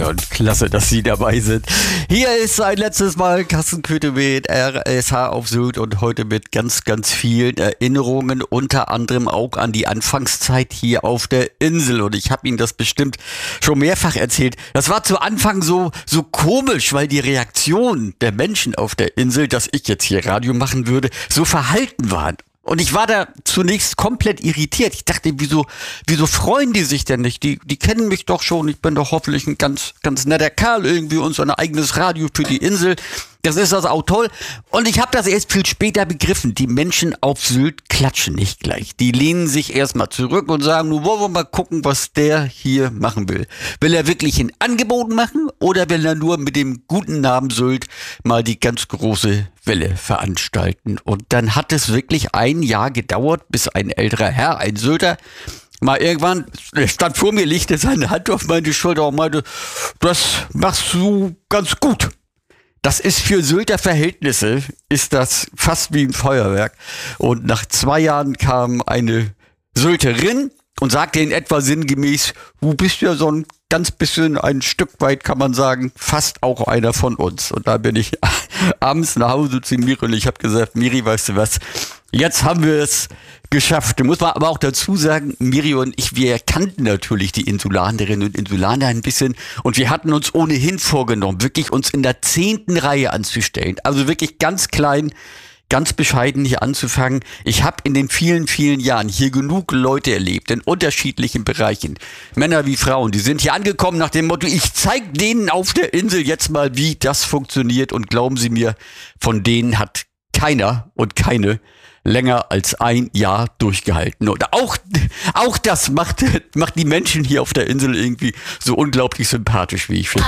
Ja, und klasse, dass Sie dabei sind. Hier ist ein letztes Mal Carsten Köthe mit RSH auf Sylt und heute mit ganz, ganz vielen Erinnerungen, unter anderem auch an die Anfangszeit hier auf der Insel. Und ich habe Ihnen das bestimmt schon mehrfach erzählt. Das war zu Anfang so komisch, weil die Reaktion der Menschen auf der Insel, dass ich jetzt hier Radio machen würde, so verhalten waren. Und ich war da zunächst komplett irritiert. Ich dachte, wieso freuen die sich denn nicht? Die kennen mich doch schon. Ich bin doch hoffentlich ein ganz, ganz netter Kerl irgendwie und so ein eigenes Radio für die Insel. Das ist das auch toll. Und ich habe das erst viel später begriffen. Die Menschen auf Sylt klatschen nicht gleich. Die lehnen sich erstmal zurück und sagen, nun wollen wir mal gucken, was der hier machen will. Will er wirklich ein Angebot machen oder will er nur mit dem guten Namen Sylt mal die ganz große Welle veranstalten? Und dann hat es wirklich ein Jahr gedauert, bis ein älterer Herr, ein Sylter, mal irgendwann, er stand vor mir, legte seine Hand auf meine Schulter und meinte, das machst du ganz gut. Das ist für Sylter Verhältnisse, ist das fast wie ein Feuerwerk. Und nach 2 Jahren kam eine Sylterin und sagte in etwa sinngemäß, du bist ja so ein ganz bisschen, ein Stück weit kann man sagen, fast auch einer von uns. Und da bin ich abends nach Hause zu Miri und ich habe gesagt, Miri, weißt du was, jetzt haben wir es geschafft. Da muss man aber auch dazu sagen, Miri und ich, wir kannten natürlich die Insulanerinnen und Insulaner ein bisschen und wir hatten uns ohnehin vorgenommen, wirklich uns in der 10. Reihe anzustellen. Also wirklich ganz klein, ganz bescheiden hier anzufangen. Ich habe in den vielen, vielen Jahren hier genug Leute erlebt, in unterschiedlichen Bereichen. Männer wie Frauen, die sind hier angekommen nach dem Motto, ich zeige denen auf der Insel jetzt mal, wie das funktioniert. Und glauben Sie mir, von denen hat keiner und keine länger als 1 Jahr durchgehalten. Und auch das macht die Menschen hier auf der Insel irgendwie so unglaublich sympathisch, wie ich finde.